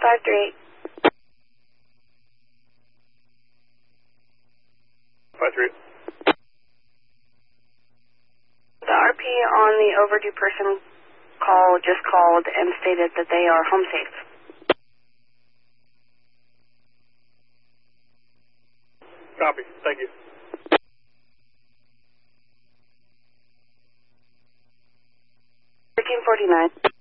538. 538. The RP on the overdue person call just called and stated that they are home safe. Copy. Thank you. 1349.